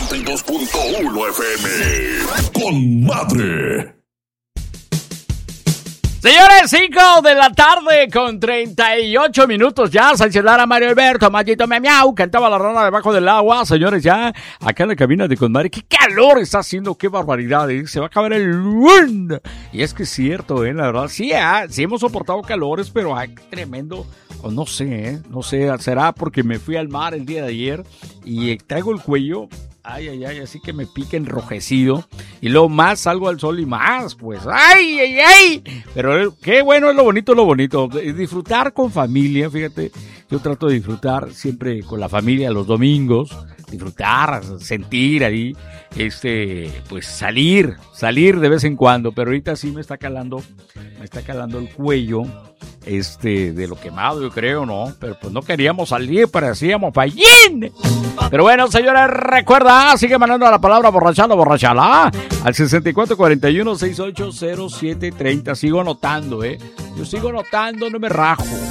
92.1 FM. Con madre. Señores, 5 de la tarde con 38 minutos ya. Sánchez Lara, Mario Alberto, Mallito Miau, cantaba la rana debajo del agua. Señores, ya acá en la cabina de Conmadre, qué calor está haciendo, qué barbaridad, ¿eh? Se va a acabar el mundo. Y es que es cierto, la verdad, sí hemos soportado calores, pero tremendo. O no sé, será porque me fui al mar el día de ayer y traigo el cuello. Ay, así que me pica enrojecido. Y luego más salgo al sol y más, pues. ¡Ay! Pero qué bueno, es lo bonito. Disfrutar con familia, fíjate. Yo trato de disfrutar siempre con la familia los domingos. Disfrutar, sentir ahí, pues salir de vez en cuando. Pero ahorita sí me está calando el cuello. De lo quemado, yo creo, ¿no? Pero pues no queríamos salir, parecíamos fallín. Pero bueno, señores, recuerda, sigue mandando la palabra borrachala, al 6441-680730. Sigo anotando, yo sigo anotando, no me rajo.